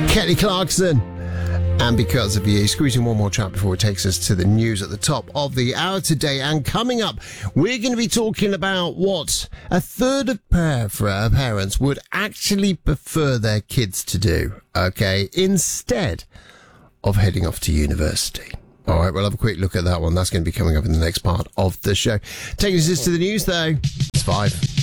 Kelly Clarkson. And Because of You, squeezing one more track before it takes us to the news at the top of the hour today. And coming up, we're going to be talking about what a third of parents would actually prefer their kids to do, okay, instead of heading off to university. All right, we'll have a quick look at that one. That's going to be coming up in the next part of the show. Taking us to the news, though. It's 5.